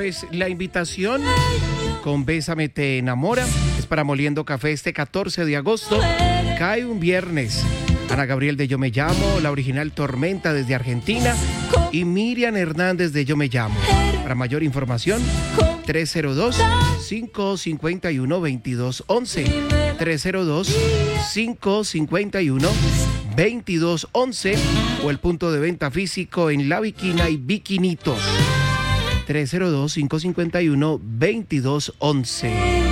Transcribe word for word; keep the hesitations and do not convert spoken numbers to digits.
pues la invitación con Bésame Te Enamora es para Moliendo Café este catorce de agosto. Cae un viernes. Ana Gabriel de Yo Me Llamo, la original Tormenta desde Argentina y Miriam Hernández de Yo Me Llamo. Para mayor información, tres cero dos, cinco cinco uno, dos dos once. tres cero dos, cinco cinco uno, dos dos once o el punto de venta físico en La Viquina y Viquinitos. tres cero dos, cinco cinco uno, dos dos once.